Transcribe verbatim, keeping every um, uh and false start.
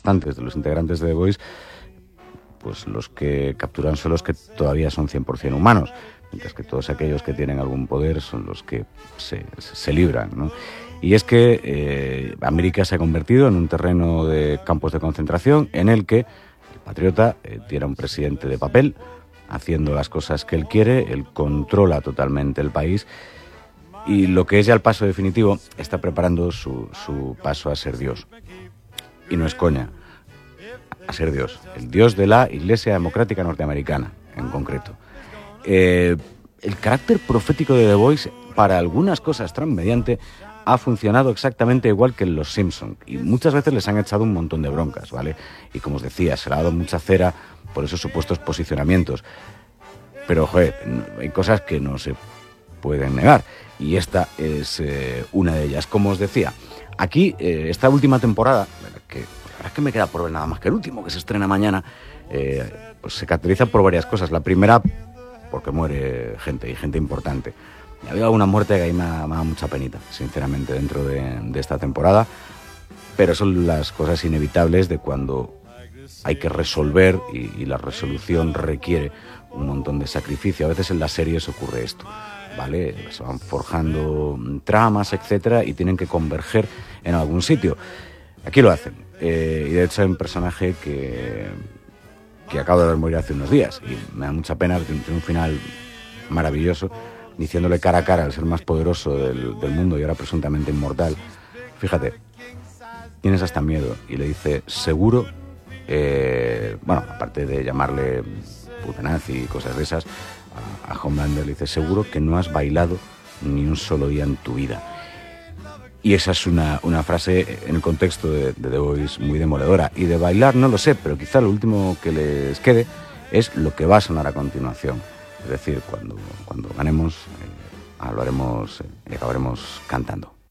bastantes de los integrantes de The Voice, pues los que capturan son los que todavía son cien por ciento humanos, mientras que todos aquellos que tienen algún poder son los que se, se libran, ¿no? Y es que eh, América se ha convertido en un terreno de campos de concentración en el que el patriota eh, tiene un presidente de papel, haciendo las cosas que él quiere, él controla totalmente el país, y lo que es ya el paso definitivo, está preparando su, su paso a ser Dios. Y no es coña, a ser Dios, el Dios de la Iglesia Democrática Norteamericana, en concreto. Eh, el carácter profético de The Voice, para algunas cosas Trump mediante, ha funcionado exactamente igual que en Los Simpson, y muchas veces les han echado un montón de broncas, ¿vale? Y como os decía, se le ha dado mucha cera por esos supuestos posicionamientos. Pero, joder, hay cosas que no se pueden negar, y esta es eh, una de ellas. Como os decía, aquí, eh, esta última temporada, que la verdad es que me queda por ver nada más que el último, que se estrena mañana, eh, pues se caracteriza por varias cosas. La primera, porque muere gente, y gente importante. Y había una muerte que ahí me da, me da mucha penita, sinceramente, dentro de, de esta temporada, pero son las cosas inevitables de cuando hay que resolver, y, y la resolución requiere un montón de sacrificio. A veces en las series ocurre esto, ¿vale? Se van forjando tramas, etcétera, y tienen que converger en algún sitio. Aquí lo hacen, eh, y de hecho hay un personaje que, que acabo de ver morir hace unos días, y me da mucha pena, que tiene un final maravilloso, diciéndole cara a cara al ser más poderoso del, del mundo y ahora presuntamente inmortal, fíjate, tienes hasta miedo, y le dice, seguro, eh, bueno, aparte de llamarle putenazi y cosas de esas, a, a Homelander le dice, seguro que no has bailado ni un solo día en tu vida. Y esa es una, una frase en el contexto de, de The Voice muy demoledora. Y de bailar no lo sé, pero quizá lo último que les quede es lo que va a sonar a continuación. Es decir, cuando, cuando ganemos, eh, lo haremos y eh, acabaremos cantando.